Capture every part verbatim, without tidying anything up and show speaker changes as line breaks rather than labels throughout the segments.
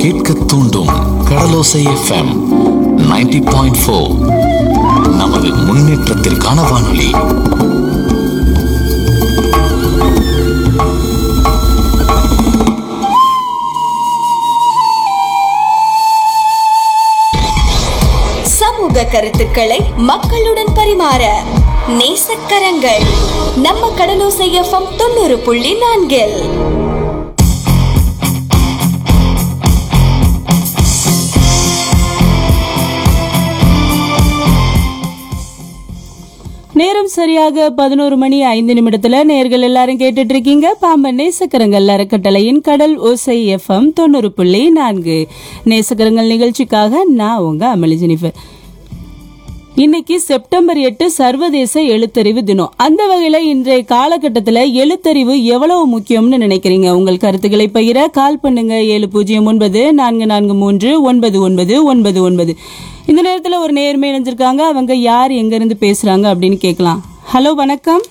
கேட்க தூண்டும் கடலோசை FM ninety point four. நமது முன்னேற்றத்திற்கான வானொலி.
சமூக கருத்துக்களை மக்களுடன் பரிமாற நேசக்கரங்கள் நம்ம கடலோசை எஃப்எம் தொண்ணூறு புள்ளி நான்கில்.
நேரம் சரியாக பதினோரு மணி ஐந்து நிமிடத்துல நேர்கள் எல்லாரும் கேட்டுட்டு இருக்கீங்க பாம்பன் நேசக்கரங்கள் அறக்கட்டளையின் கடல் ஓசை எஃப்எம் தொண்ணூறு புள்ளி நான்கு. நேசக்கரங்கள் நிகழ்ச்சிக்காக நான் உங்க அமளி ஜெனிஃபர். இன்னைக்கு செப்டம்பர் எட்டு சர்வதேச எழுத்தறிவு தினம். அந்த வகையில இன்றைய காலகட்டத்துல எழுத்தறிவு எவ்வளவு முக்கியம்னு நினைக்கிறீங்க? உங்கள் கருத்துக்களை பகிர கால் பண்ணுங்க. ஏழு பூஜ்ஜியம் ஒன்பது நான்கு நான்கு மூன்று ஒன்பது ஒன்பது ஒன்பது ஒன்பது. இந்த நேரத்துல ஒரு நேர்மை இணைஞ்சிருக்காங்க. அவங்க யார், எங்க இருந்து பேசுறாங்க அப்படின்னு கேட்கலாம். ஹலோ, வணக்கம்.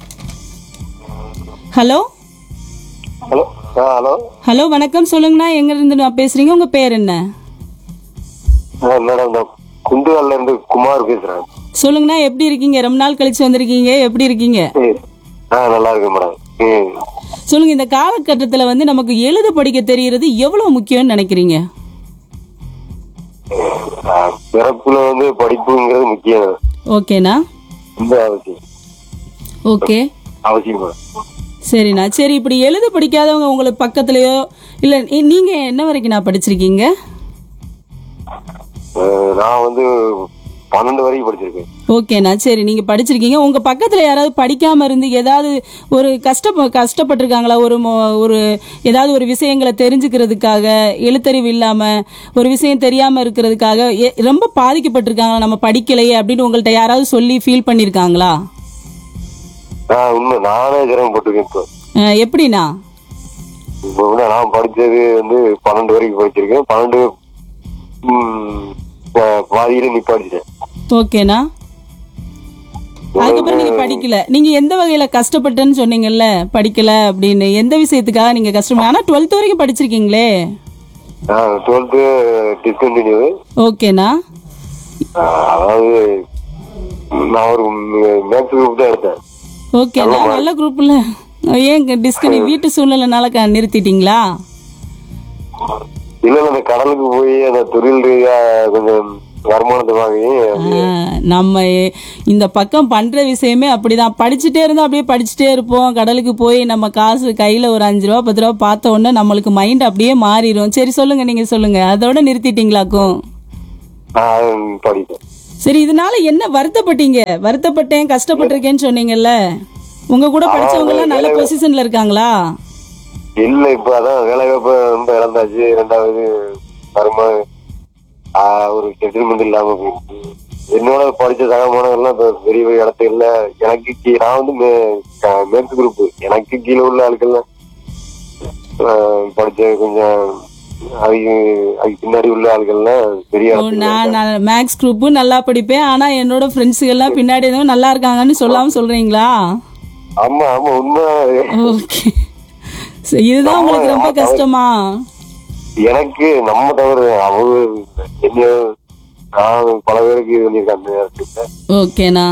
ஹலோ
ஹலோ ஹலோ
ஹலோ வணக்கம். சொல்லுங்கண்ணா, எங்க இருந்து நான் பேசுறீங்க? உங்க பேர் என்ன?
மேடம், நான் குந்துவால்ல இருந்து குமார் பேசுறேன்.
சொல்லுங்கண்ணா, எப்படி இருக்கீங்க? ரொம்ப நாள் கழிச்சு வந்திருக்கீங்க, எப்படி இருக்கீங்க?
நல்லா இருக்கு மேடம்.
சொல்லுங்க, இந்த காலகட்டத்துல வந்து நமக்கு எழுத படிக்க தெரியறது எவ்வளவு முக்கியம்னு நினைக்கிறீங்க?
பிறப்புல வந்து படிப்புங்கிறது முக்கியம்.
ஓகேண்ணா,
ரொம்ப அவசியம்.
ஓகே,
அவசியம்.
சரிண்ணா. சரி, இப்படி எழுத படிக்காதவங்க உங்களுக்கு பக்கத்துலயோ இல்ல நீங்க என்ன வரைக்கும் நான் படிச்சிருக்கீங்க?
நான் வந்து பன்னெண்டு வரைக்கும் படிச்சிருக்கேன்.
ஓகேண்ணா, சரி, நீங்க படிச்சிருக்கீங்க. உங்க பக்கத்துல யாராவது படிக்காம இருந்து ஏதாவது ஒரு கஷ்ட கஷ்டப்பட்டிருக்காங்களா? ஒரு ஒரு ஏதாவது ஒரு விஷயங்களை தெரிஞ்சுக்கிறதுக்காக, எழுத்தறிவு இல்லாம ஒரு விஷயம் தெரியாம இருக்கிறதுக்காக ரொம்ப பாதிக்கப்பட்டிருக்காங்களா? நம்ம படிக்கலையே அப்படின்னு உங்கள்ட்ட யாராவது சொல்லி ஃபீல் பண்ணிருக்காங்களா?
உண்மை, நானே சிரமப்பட்டிருக்கேன்.
எப்படின்னா?
நான் படிச்சது வந்து பன்னெண்டு வரைக்கும் படிச்சிருக்கேன். பன்னெண்டு பாதியில நிப்பாடிச்சேன்.
ஓகேண்ணா, அதுக்கப்புறம் நீங்க படிக்கல. நீங்க எந்த வகையில கஷ்டப்பட்டேன்னு சொன்னீங்கல்ல, படிக்கல அப்படின்னு, எந்த விஷயத்துக்காக நீங்க கஷ்டம்? ஆனா டுவெல்த் வரைக்கும் படிச்சிருக்கீங்களே.
Twelfth discontinue.
ஓகேண்ணா,
அதாவது நான் ஒரு மேக்ஸ் குரூப் தான் எடுத்தேன்.
ஓகேண்ணா, நல்ல குரூப்ல. ஏன் டிஸ்கண்டினியூ? வீட்டு சூழ்நிலைனால நிறுத்திட்டீங்களா?
இல்ல, அந்த கடலுக்கு போய் அந்த தொழில் ரீதியா கொஞ்சம் வருமானத்தை வாங்கி
நம்ம இந்த பக்கம் பண்ற விஷயமே அப்படிதான். படிச்சுட்டே இருந்தா அப்படியே படிச்சுட்டே இருப்போம். கடலுக்கு போய் நம்ம காசு கையில ஒரு அஞ்சு ரூபா பத்து ரூபா பார்த்த உடனே நம்மளுக்கு மைண்ட் அப்படியே மாறிடும். சரி, சொல்லுங்க, நீங்க சொல்லுங்க, அதோட நிறுத்திட்டீங்களாக்கும்?
படிப்பேன்.
சரி, இதனால என்ன வருத்தப்பட்டீங்க? வருத்தப்பட்டேன், கஷ்டப்பட்டிருக்கேன்னு சொன்னீங்கல்ல. உங்க கூட படிச்சவங்க எல்லாம் நல்ல பொசிஷன்ல இருக்காங்களா?
இல்ல, இப்ப அதான் வேலை வாய்ப்பு ரொம்ப இழந்தாச்சு. ரெண்டாவது வருமானம் ஒரு செட்டில்மெண்ட் இல்லாம போயிடுச்சு. என்னோட படிச்ச சகமானவெல்லாம் இப்ப பெரிய பெரிய இடத்துல இல்ல. எனக்கு நான் வந்து மேக்ஸ் குரூப், எனக்கு கீழே உள்ள ஆட்கள்லாம் படிச்ச கொஞ்சம் அதுக்கு பின்னாடி உள்ள ஆட்கள்லாம் பெரிய.
நான் மேக்ஸ் குரூப் நல்லா படிப்பேன், ஆனா என்னோட ஃப்ரெண்ட்ஸுகள் எல்லாம் பின்னாடி எதுவும் நல்லா இருக்காங்கன்னு சொல்லாம சொல்றீங்களா?
ஆமா ஆமா, உண்மை.
ஓகே, இதுதான் உங்களுக்கு ரொம்ப கஷ்டமா?
எனக்கு நம்ம தவிர அவங்க என்ன பல பேருக்கு இது பண்ணிருக்காங்க.
ஓகேண்ணா,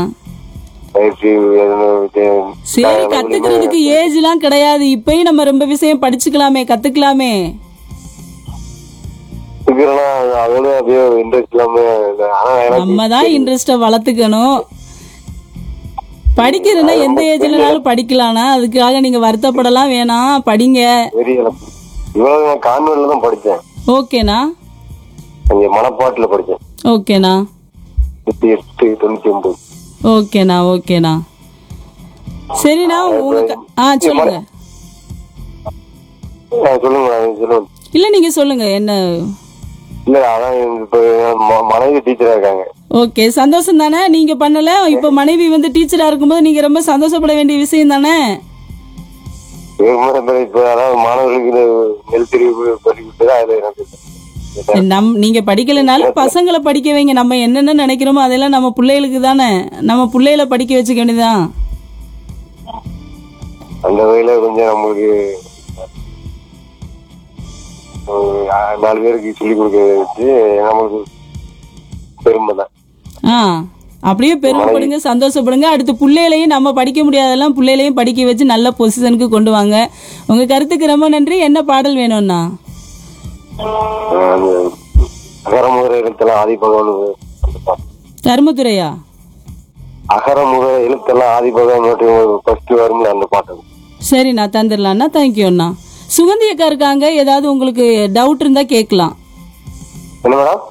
சரி, கத்துக்கிறதுக்கு ஏஜ் எல்லாம் கிடையாது. இப்பயும் நம்ம ரொம்ப விஷயம் படிச்சுக்கலாமே, கத்துக்கலாமே. நம்ம தான் இன்ட்ரெஸ்ட வளர்த்துக்கணும். படிக்கிறதுனா எந்த ஏஜ்லனாலும் படிக்கலாம்னா, அதுக்காக நீங்க வருத்தப்படலாம் வேணாம், படிங்க.
கான்வென்ட்ல தான் படிச்சேன்.
ஓகேண்ணா,
மணப்பாட்டுல படிச்சேன்.
ஓகேண்ணா, ஓகேண்ணா, ஓகேண்ணா. சரிண்ணா, உங்களுக்கு ஆ சொல்லுங்க.
சொல்லுங்க.
இல்ல, நீங்க சொல்லுங்க என்ன.
இல்ல, அதான் இப்ப மனைவி டீச்சரா இருக்காங்க.
ஓகே, சந்தோஷம் தானே? நீங்க பண்ணல, இப்ப மனைவி வந்து டீச்சரா இருக்கும்போது நீங்க ரொம்ப சந்தோஷப்பட வேண்டிய விஷயம் தானே?
இப்ப அதாவது மாணவர்களுக்கு எழுத்தறிவு
நம் நீங்க படிக்கலனாலும் பசங்களை படிக்க வைங்க. நம்ம என்னென்ன நினைக்கிறோமோ அதெல்லாம் நம்ம பிள்ளைகளுக்கு தானே. நம்ம பிள்ளைகளை படிக்க வச்சுக்க வேண்டியதுதான்.
அந்த வகையில கொஞ்சம் நம்மளுக்கு அஹ், நாலு பேருக்கு சொல்லி கொடுக்க வச்சு நமக்கு பெருமை தான்.
ஆ அப்படியே பெருமைப்படுங்க, சந்தோஷப்படுங்க. அடுத்து பிள்ளைகளையும் நம்ம படிக்க முடியாதெல்லாம் பிள்ளைகளையும் படிக்க வச்சு நல்ல பொசிஷனுக்கு கொண்டு வாங்க. உங்க கருத்துக்கு ரொம்ப நன்றி. என்ன பாடல் வேணும்னா?
அஹ், அந்த அகரமுக எழுத்தெல்லாம் ஆதிபகவான் அந்த பாட்டு.
தர்மதுரையா?
அகரமுக எழுத்தெல்லாம் ஆதிபகவான் ஃபர்ஸ்ட் வரும்ல அந்த பாட்டு.
சரி, நான் தந்துடலாம்ண்ணா. தேங்க்யூ அண்ணா. சுகந்தி அக்கா இருக்காங்க, ஏதாவது உங்களுக்கு டவுட் இருந்தா கேட்கலாம்.
என்ன மேடம்?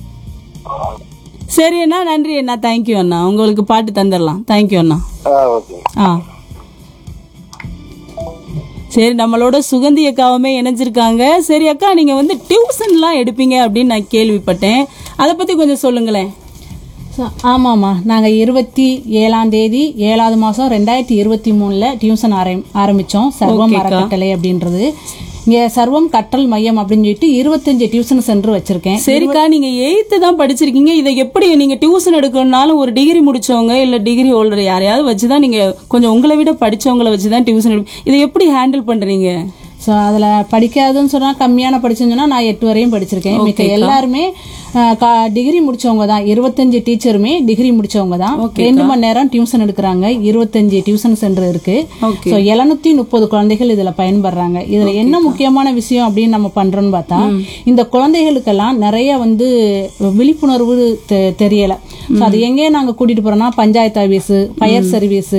சரி அண்ணா, நன்றி அண்ணா. தேங்க்யூ அண்ணா. உங்களுக்கு பாட்டு தந்துடலாம். தேங்க்யூ அண்ணா.
ஆ ஓகே.
ஆ சரி, நம்மளோட சுகந்தி அக்காவுமே இணைஞ்சிருக்காங்க. சரி அக்கா, நீங்க வந்து டியூஷன்லாம் எடுப்பீங்க அப்படின்னு நான் கேள்விப்பட்டேன். அதை பத்தி கொஞ்சம் சொல்லுங்களேன்.
ச- ஆமாம்மா, நாங்கள் இருபத்தி ஏழாம் தேதி ஏழாவது மாதம் ரெண்டாயிரத்தி இருபத்தி மூணில் டியூஷன் ஆரம் ஆரம்பித்தோம். சர்வம்
ஓகேக்கா.
அறக்கட்டளை அப்படின்றது. இங்கே சர்வம் கற்றல் மையம் அப்படின்னு சொல்லிட்டு இருபத்தஞ்சு டியூஷன் சென்டர் வச்சுருக்கேன்.
சரிக்கா, நீங்க எயித்து தான் படிச்சிருக்கீங்க. இதை எப்படி நீங்க டியூஷன் எடுக்கணும்னாலும் ஒரு டிகிரி முடிச்சவங்க இல்ல டிகிரி ஹோல்டர் யாரையாவது வச்சுதான், நீங்க கொஞ்சம் உங்களை விட படிச்சவங்களை வச்சுதான் டியூஷன் எடுப்பீங்க. இதை எப்படி ஹேண்டில் பண்றீங்க?
ஸோ அதில் படிக்காதுன்னு சொன்னால் கம்மியான படிச்சுன்னு சொன்னால் நான் எட்டு வரையும் படிச்சிருக்கேன். மித்த எல்லாருமே டிகிரி முடிச்சவங்க தான். இருபத்தஞ்சு டீச்சருமே டிகிரி முடிச்சவங்க தான். ரெண்டு மணி நேரம் டியூஷன் எடுக்கிறாங்க. இருபத்தஞ்சு டியூஷன் சென்டர் இருக்கு. ஸோ எழுநூத்தி முப்பது குழந்தைகள் இதுல பயன்படுறாங்க. இதுல என்ன முக்கியமான விஷயம் அப்படின்னு நம்ம பண்றோம்னு பார்த்தா, இந்த குழந்தைகளுக்கெல்லாம் நிறைய வந்து விழிப்புணர்வு தெ- தெரியல. ஸோ அது எங்கேயே நாங்கள் கூட்டிட்டு போறோம்னா, panchayat office, fire service,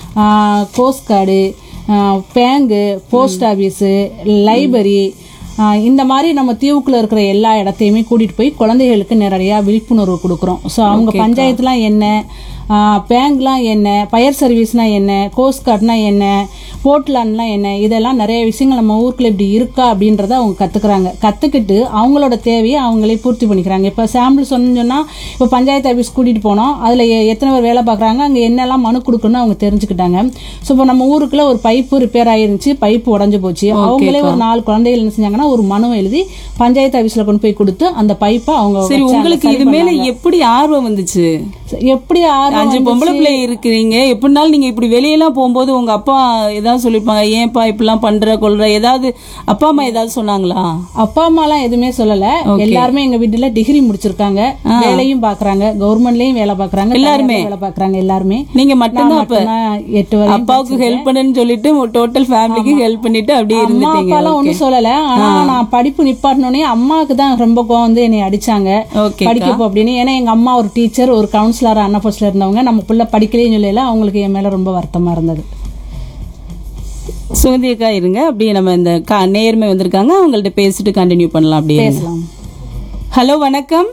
cost card, bank, post office, library, இந்த மாதிரி நம்ம தீவுக்குள்ள இருக்கிற எல்லா இடத்தையுமே கூட்டிட்டு போய் குழந்தைகளுக்கு நிறைய விழிப்புணர்வு கொடுக்குறோம். ஸோ அவங்க பஞ்சாயத்துலாம் என்ன, பேங்க்லாம் என்ன, ஃபயர் சர்வீஸ்லாம் என்ன, கோஸ்ட் கார்டுனா என்ன, போர்ட்லான்லாம் என்ன, இதெல்லாம் நிறைய விஷயங்கள் நம்ம ஊருக்குள்ள இப்படி இருக்கா அப்படின்றத அவங்க கத்துக்கிறாங்க. கத்துக்கிட்டு அவங்களோட தேவையை அவங்களே பூர்த்தி பண்ணிக்கிறாங்க. இப்போ சாம்பிள் சொன்னா, இப்போ பஞ்சாயத்து ஆஃபீஸ் கூட்டிட்டு போனோம், அதுல எ- எத்தனை பேர் வேலை பார்க்குறாங்க, அங்கே என்னெல்லாம் மனு கொடுக்கணும்னு அவங்க தெரிஞ்சுக்கிட்டாங்க. ஸோ இப்போ நம்ம ஊருக்குள்ள ஒரு பைப்பு ரிப்பேர் ஆயிருந்துச்சு, பைப்பு உடஞ்சு போச்சு. அவங்களே ஒரு நாலு குழந்தைகள் என்ன செஞ்சாங்கன்னா, ஒரு மனு எழுதி பஞ்சாயத்து ஆஃபீஸ்ல கொண்டு போய் கொடுத்து அந்த பைப்பை அவங்க
சரி,
வச்சாங்க,
உங்களுக்கு
சரி
இது மேல
பண்ணாங்க.
எப்படி ஆர்வம் வந்துச்சு?
எப்படி ஆர்வம்
அஞ்சு பொம்பளை பிள்ளை இருக்கிறீங்க, எப்படினாலும் நீங்க இப்படி வெளியெல்லாம் போகும்போது உங்க அப்பா ஏதாவது சொல்லிருப்பாங்க, ஏன்பா இப்படிலாம் பண்ற கொள்ற, ஏதாவது அப்பா அம்மா ஏதாவது சொன்னாங்களா?
அப்பா அம்மா எல்லாம் எதுவுமே சொல்லல. எல்லாருமே எங்க வீட்டுல டிகிரி முடிச்சிருக்காங்க, வேலையும் பாக்குறாங்க, கவர்மெண்ட்லயும் வேலை பாக்குறாங்க, எல்லாருமே வேலை பாக்குறாங்க. எல்லாருமே
நீங்க மட்டும்தான் அப்ப
எட்டு வரை
அப்பாவுக்கு ஹெல்ப் பண்ணுன்னு சொல்லிட்டு டோட்டல் ஃபேமிலிக்கு ஹெல்ப் பண்ணிட்டு அப்படியே
அம்மா
இருந்துட்டீங்க.
அப்பா எல்லாம் ஒண்ணும் சொல்லல. ஆனா நான் படிப்பு நிப்பாட்டினோடனே அம்மாவுக்கு தான் ரொம்ப கோவம் வந்து என்னை அடிச்சாங்க,
Okay,
படிக்க போ அப்படின்னு. ஏன்னா எங்க அம்மா ஒரு டீச்சர், ஒரு கவுன்சிலர், அண்ணா போஸ்ட்ல இருந்தவங்க. நம்ம பிள்ளை படிக்கலையும் சொல்லல, அவங்களுக்கு என் மேல ரொம்ப வருத்தமா இருந்தது.
சுகந்தி அக்கா இருங்க, அப்படியே நம்ம இந்த கா- நேர்மை வந்திருக்காங்க, அவங்கள்ட்ட பேசிட்டு கண்டினியூ பண்ணலாம். அப்படியே
பேசலாம்.
ஹலோ, வணக்கம்.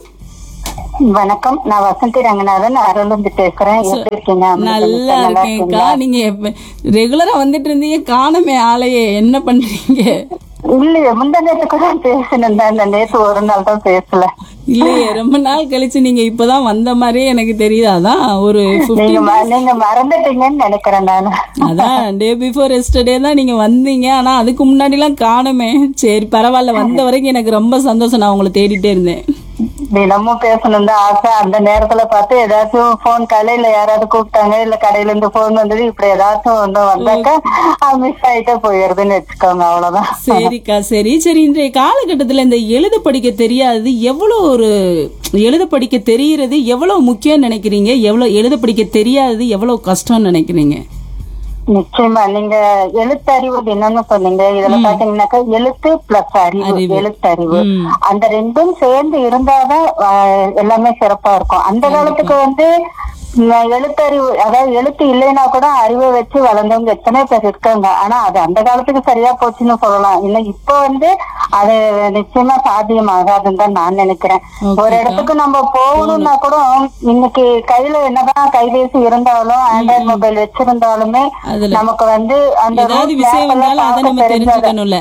வணக்கம், நான் வசந்தி ரங்கநாதன் அருள்ந்து பேசுறேன். எப்படி இருக்கீங்க?
நல்லா இருக்கேன்க்கா. நீங்க ரெகுலரா வந்துட்டு இருந்தீங்க, காணமே ஆளையே, என்ன பண்றீங்க?
இல்லையே, முந்தா நேரத்துக்கு தான் பேசணும் தான், நேற்று ஒரு நாள் தான் பேசல.
இல்லையே, ரொம்ப நாள் கழிச்சு நீங்க இப்பதான் வந்த மாதிரியே எனக்கு தெரியுது. அதான் ஒரு
நீங்க ம- நீங்க மறந்துட்டீங்கன்னு நினைக்கிறேன் நானு.
அதான் டே பிஃபோர் எஸ்டர்டே தான் நீங்க வந்தீங்க. ஆனா அதுக்கு முன்னாடி எல்லாம் காணுமே. சரி, பரவாயில்ல, வந்த வரைக்கும் எனக்கு ரொம்ப சந்தோஷம். நான் உங்களை தேடிட்டே இருந்தேன்.
தினமும் பேசணும் தான் ஆசை. அந்த நேரத்துல பார்த்து ஏதாச்சும் போன் கடையில யாராவது கூப்பிட்டாங்க, இல்ல கடையில இருந்து போன் வந்தது, இப்படி ஏதாச்சும் ஒண்ணு வந்தாக்கா மிஸ் ஆயிட்டே போயிருதுன்னு வச்சுக்கோங்க. அவ்வளவுதான்.
சரிக்கா, சரி சரி. இன்றைய காலகட்டத்துல இந்த எழுத படிக்க தெரியாது எவ்வளவு ஒரு எழுத படிக்க தெரியறது எவ்வளவு முக்கியம் நினைக்கிறீங்க? எவ்வளவு எழுத படிக்க தெரியாதது எவ்வளவு கஷ்டம்னு நினைக்கிறீங்க?
நிச்சயமா, நீங்க எழுத்தறிவு என்னன்னு சொன்னீங்க. இதுல பாத்தீங்கன்னாக்கா எழுத்து பிளஸ் அறிவு, எழுத்தறிவு அந்த ரெண்டும் சேர்ந்து இருந்தாதான் ஆஹ், எல்லாமே சிறப்பா இருக்கும். அந்த காலத்துக்கு வந்து உம், எழுத்தறிவு, அதாவது எழுத்து இல்லைன்னா கூட அறிவை வச்சு வளர்ந்தவங்க எத்தனை பேர் இருக்காங்க. ஆனா அது அந்த காலத்துக்கு சரியா போச்சுன்னு சொல்லலாம். இல்ல இப்ப வந்து அது நிச்சயமா சாத்தியம் ஆகாதுன்னு தான் நான் நினைக்கிறேன். ஒரு இடத்துக்கு நம்ம போகணும்னா கூட இன்னைக்கு கையில என்னதான் கைபேசி இருந்தாலும், ஆண்ட்ராய்டு மொபைல் வச்சிருந்தாலுமே நமக்கு வந்து அந்த
ஏதாவது
route
விஷயம்
map எல்லாம்
வந்தாலும் அதை
பார்க்க
நம்ம
தெரிஞ்சாதான்.
தெரிஞ்சுக்கணும்ல.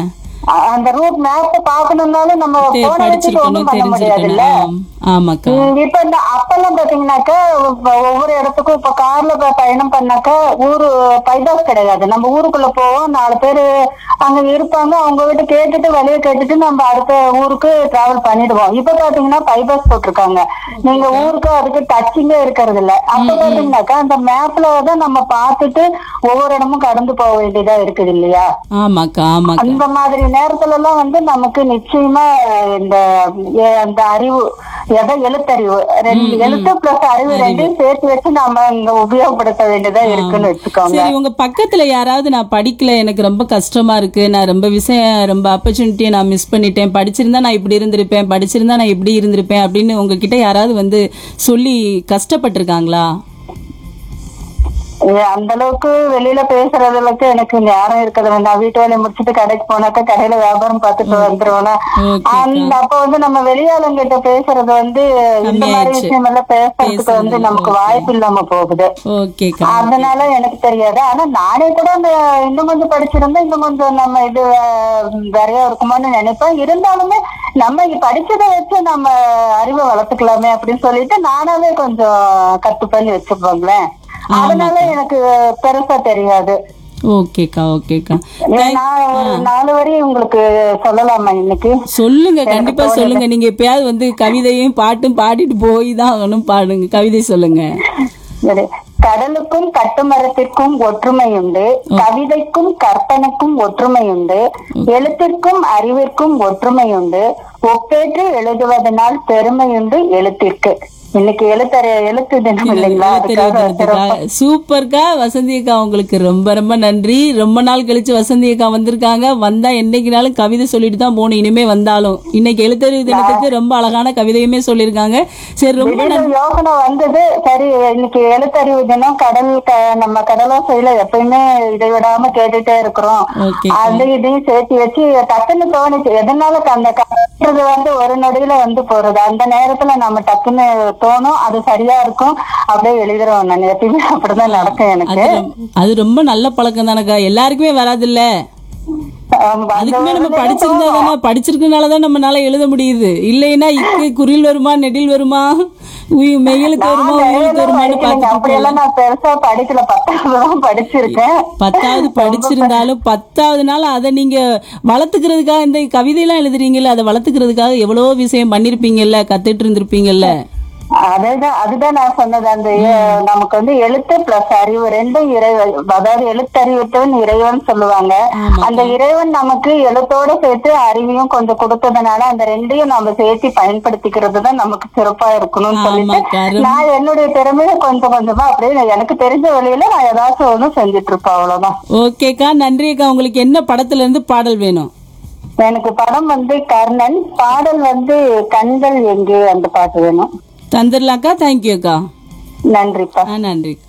ஆ,
அந்த ரூட் மேப் பாக்கணும்னாலும் நம்ம போன வச்சுட்டு
படிச்சிருக்கணும்,
ஒண்ணும் பண்ண முடியாதுல்ல.
தெரிஞ்சிருக்கணும். ஆமாக்கா.
உம் இப்ப இந்த அப்பெல்லாம் பாத்தீங்கன்னாக்கா இப்ப ஒவ்வொரு இடத்துக்கும் இப்ப கார்ல போய் பயணம் பண்ணாக்கா ஊரு பைபாஸ் கிடையாது. நம்ம ஊருக்குள்ள போவோம், நாலு பேரு அங்க இருப்பாங்க, அவங்க கிட்ட கேட்டுட்டு வழியை கேட்டுட்டு நம்ம அடுத்த ஊருக்கு டிராவல் பண்ணிடுவோம். இப்ப பாத்தீங்கன்னா பைபாஸ் போட்டிருக்காங்க, நீங்க ஊருக்கு அதுக்கு டச்சிங்கே இருக்கிறது இல்ல. அப்ப பாத்தீங்கன்னாக்கா அந்த மேப்ல தான் நம்ம பார்த்துட்டு ஒவ்வொரு இடமும் கடந்து போக வேண்டியதா இருக்குது இல்லையா?
ஆமாக்கா, ஆமாக்கா.
அந்த மாதிரி நேரத்துல எல்லாம் வந்து நமக்கு நிச்சயமா இந்த எ- அந்த அறிவு எதை எழுத்தறிவு ரெண்டு எழுத்து பிளஸ் அறிவு ரெண்டையும் சேர்த்து வச்சு நாம இங்க உபயோகப்படுத்த வேண்டியதா இருக்குன்னு வச்சுக்கோங்க.
சரி, உங்க பக்கத்துல யாராவது நான் படிக்கல, எனக்கு ரொம்ப கஷ்டமா இருக்கு, நான் ரொம்ப விஷயம் ரொம்ப ஆப்பர்ச்சுனிட்டியை நான் மிஸ் பண்ணிட்டேன், படிச்சிருந்தா நான் இப்படி இருந்திருப்பேன், படிச்சிருந்தா நான் இப்படி இருந்திருப்பேன் அப்படின்னு உங்ககிட்ட யாராவது வந்து சொல்லி கஷ்டப்பட்டிருக்காங்களா?
ஏ, அந்த அளவுக்கு வெளியில பேசுறது அளவுக்கு எனக்கு நேரம் இருக்கிறது வேண்டாம். வீட்டு வேலையை முடிச்சுட்டு கடைக்கு போனாக்கா கடையில வியாபாரம் பார்த்துட்டு வந்துருவேன். அந்த அப்ப வந்து நம்ம வெளியாளங்கிட்ட பேசுறது வந்து இந்த மாதிரி விஷயம் எல்லாம் பேசுறதுக்கு வந்து நமக்கு வாய்ப்பு இல்லாம போகுது.
ஓகேக்கா.
அதனால எனக்கு தெரியாது. ஆனா நானே கூட அந்த இன்னும் கொஞ்சம் படிச்சிருந்தா இன்னும் கொஞ்சம் நம்ம இது அஹ், நிறைய இருக்குமோன்னு நினைப்பேன். இருந்தாலுமே நம்ம இங்க படிச்சதை வச்சு நம்ம அறிவை வளர்த்துக்கலாமே அப்படின்னு சொல்லிட்டு நானாவே கொஞ்சம் கத்து பண்ணி வச்சுப்போங்களேன். அதனால எனக்கு பெருசா தெரியாது.
ஓகேக்கா ஓகேக்கா.
நான் ஒரு நாலு வரி உங்களுக்கு சொல்லலாமா இன்னைக்கு?
சொல்லுங்க, கண்டிப்பா சொல்லுங்க. நீங்க எப்பயாவது வந்து கவிதையும் பாட்டும் பாடிட்டு போய் தான் ஆகணும், பாடுங்க, கவிதை சொல்லுங்க.
சரி. கடலுக்கும் கட்டுமரத்திற்கும் ஒற்றுமை உண்டு, கவிதைக்கும் கற்பனைக்கும் ஒற்றுமை உண்டு, எழுத்திற்கும் அறிவிற்கும் ஒற்றுமை உண்டு, ஒப்பேற்று எழுதுவதனால் பெருமை உண்டு எழுத்திற்கு. இன்னைக்கு எழுத்தறிய எழுத்து தினம் இல்லைங்களா?
சூப்பர்க்கா வசந்தி அக்கா, உங்களுக்கு ரொம்ப ரொம்ப நன்றி. ரொம்ப நாள் கழிச்சு வசந்தி அக்கா வந்திருக்காங்க. வந்தா என்னைக்குனாலும் கவிதை சொல்லிட்டு தான் போகணும். இனிமே வந்தாலும் இன்னைக்கு எழுத்தறிவு தினத்துக்கு ரொம்ப அழகான கவிதையுமே சொல்லியிருக்காங்க. சரி, ரொம்ப நன்றி.
யோசனை வந்தது. சரி, இன்னைக்கு எழுத்தறிவு தினம். கடல் க- நம்ம கடலோசையில எப்பயுமே இடைவிடாம கேட்டுட்டே இருக்கிறோம். அது இதையும் சேர்த்து வச்சு டக்குன்னு தோணுச்சு. எதனால அந்த கட்டுறது வந்து ஒரு நொடியில வந்து போறது. அந்த நேரத்துல நம்ம டக்குன்னு தோணும், அது சரியா இருக்கும், அப்படியே எழுதுறோம். நான் எப்பயுமே அப்படிதான் நடக்கும் எனக்கு.
அது ரொம்ப நல்ல பழக்கம் தானக்கா, எல்லாருக்குமே வராது இல்ல. அதுக்குமே நம்ம படிச்சிருந்தா தானே, படிச்சிருக்கனாலதான் நம்மளால எழுத முடியுது. இல்லைன்னா இக்கு குறில் வருமா, நெடில் வருமா, உயி- மெய்யெழுத்து வருமா, உயிரெழுத்து வருமான்னு பாத்துட்டு
நான் பெருசா படிக்கல, பத்தாவது படிச்சிருக்கேன்.
பத்தாவது படிச்சிருந்தாலும் பத்தாவது நாள் அதை நீங்க வளர்த்துக்கிறதுக்காக இந்த கவிதையெல்லாம் எழுதுறீங்கல்ல, அதை வளர்த்துக்கிறதுக்காக எவ்வளவோ விஷயம் பண்ணிருப்பீங்கல்ல, கத்துட்டு இருந்திருப்பீங்கல்ல.
அதுதான் அதுதான் நான் சொன்னது. அந்த எ- நமக்கு வந்து எழுத்து பிளஸ் அறிவு ரெண்டும் இறைவன், அதாவது எழுத்தறிவித்தவன் இறைவன் சொல்லுவாங்க. அந்த இறைவன் நமக்கு எழுத்தோட சேர்த்து அறிவையும் கொஞ்சம் கொடுத்ததுனால அந்த ரெண்டையும் நம்ம சேர்த்து பயன்படுத்திக்கிறது தான் நமக்கு சிறப்பா இருக்கணும்னு சொல்லிட்டு நான் என்னுடைய திறமையை கொஞ்சம் கொஞ்சமா அப்படியே எனக்கு தெரிஞ்ச வழியில நான் ஏதாச்சும் ஒண்ணு செஞ்சுட்டு இருப்பேன். அவ்வளவுதான்.
ஓகேக்கா, நன்றி அக்கா. உங்களுக்கு என்ன படத்துல இருந்து பாடல் வேணும்?
எனக்கு படம் வந்து கர்ணன், பாடல் வந்து கண்கள் எங்கே, அந்த பாட்டு வேணும்.
தந்துடலாக்கா. தேங்க்யூ அக்கா.
நன்றிப்பா.
ஆ, நன்றிக்கா.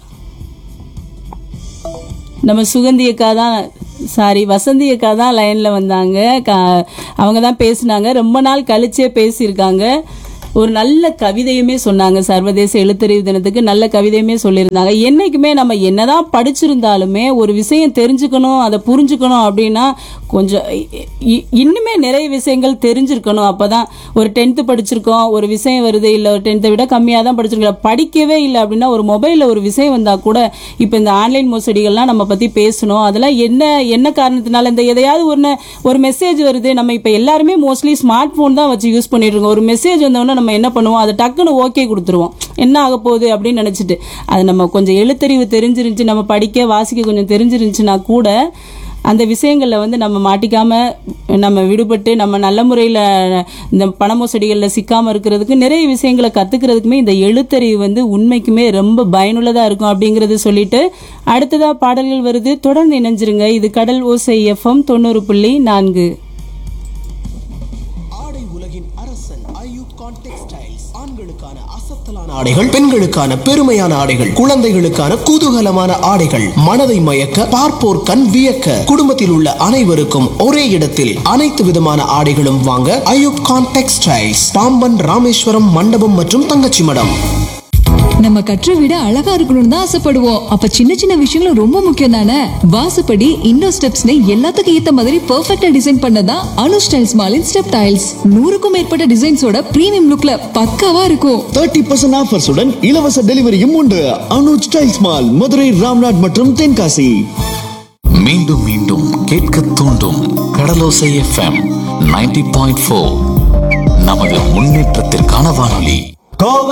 நம்ம சுகந்தி அக்கா தான், சாரி வசந்தி அக்கா தான் லைன்ல வந்தாங்க. க- அவங்க தான் பேசினாங்க. ரொம்ப நாள் கழிச்சே பேசியிருக்காங்க. ஒரு நல்ல கவிதையுமே சொன்னாங்க. சர்வதேச எழுத்தறிவு தினத்துக்கு நல்ல கவிதையுமே சொல்லியிருந்தாங்க. என்னைக்குமே நம்ம என்னதான் படிச்சிருந்தாலுமே ஒரு விஷயம் தெரிஞ்சுக்கணும், அதை புரிஞ்சுக்கணும் அப்படின்னா கொஞ்சம் இ- இ- இன்னுமே நிறைய விஷயங்கள் தெரிஞ்சிருக்கணும். அப்பதான் ஒரு டென்த்து படிச்சிருக்கோம், ஒரு விஷயம் வருது, இல்லை ஒரு டென்த்தை விட கம்மியாக தான் படிச்சிருக்கோம், படிக்கவே இல்லை அப்படின்னா ஒரு மொபைலில் ஒரு விஷயம் வந்தால் கூட இப்போ இந்த ஆன்லைன் மோசடிகள்லாம் நம்ம பற்றி பேசணும். அதெல்லாம் என்ன என்ன காரணத்தினால இந்த எதையாவது ஒன்று ஒரு மெசேஜ் வருது, நம்ம இப்போ எல்லாருமே மோஸ்ட்லி ஸ்மார்ட் ஃபோன் தான் வச்சு யூஸ் பண்ணிட்டு இருக்கோம். ஒரு மெசேஜ் வந்தோடனே நம்ம என்ன பண்ணுவோம், அதை டக்குன்னு ஓகே கொடுத்துருவோம், என்ன ஆக போகுது அப்படின்னு நினச்சிட்டு. அது நம்ம கொஞ்சம் எழுத்தறிவு தெரிஞ்சிருந்துச்சு, நம்ம படிக்க வாசிக்க கொஞ்சம் தெரிஞ்சிருந்துச்சுன்னா கூட அந்த விஷயங்களில் வந்து நம்ம மாட்டிக்காம நம்ம விடுபட்டு நம்ம நல்ல முறையில் இந்த பண மோசடிகளில் சிக்காமல் இருக்கிறதுக்கு நிறைய விஷயங்களை கற்றுக்கிறதுக்குமே இந்த எழுத்தறிவு வந்து உண்மைக்குமே ரொம்ப பயனுள்ளதாக இருக்கும் அப்படிங்கிறது சொல்லிட்டு அடுத்ததாக பாடல்கள் வருது. தொடர்ந்து இணைஞ்சிருங்க. இது கடல் ஓசை எஃப்எம் தொண்ணூறு புள்ளி நான்கு.
ஆடை உலகின் அரசன் ஐயூப் கான் டெக்ஸ்டைல்ஸ். ஆண்களுக்கான அசத்தலான ஆடைகள், பெண்களுக்கான பெருமையான ஆடைகள், குழந்தைகளுக்கான குதூகலமான ஆடைகள், மனதை மயக்க பார்ப்போர் கண் வியக்க, குடும்பத்தில் உள்ள அனைவருக்கும் ஒரே இடத்தில் அனைத்து விதமான ஆடைகளும் வாங்க ஐயூப் கான் டெக்ஸ்டைல்ஸ், பாம்பன், ராமேஸ்வரம், மண்டபம் மற்றும் தங்கச்சி மடம்.
நம்ம கற்ற விட அழகா இருக்கணும்னு தான் ஆசைப்படுவோம். அப்ப சின்ன சின்ன விஷயங்களும் ரொம்ப முக்கியம் தானே. வாசப்படி, இண்டோ ஸ்டெப்ஸ்னு எல்லாத்துக்கும் ஏத்த மாதிரி பெர்ஃபெக்ட்டா டிசைன் பண்ணதான் அனு ஸ்டைல்ஸ் மாலின் ஸ்டெப் டைல்ஸ். நூறுக்கும் மேற்பட்ட டிசைன்ஸோட பிரீமியம் லுக்ல பக்காவா இருக்கும்.
தேர்ட்டி பர்சன்ட் ஆஃபர்ஸுடன் இலவச டெலிவரியும் உண்டு. அனு ஸ்டைல்ஸ் மால், மதுரை, ராம்நாட் மற்றும் தென்காசி.
மீண்டும் மீண்டும் கேட்க தூண்டும் கடலோசை எஃப்எம் நைன்டி பாயிண்ட் ஃபோர் நமது முன்னேற்றத்திற்கான வானொலி.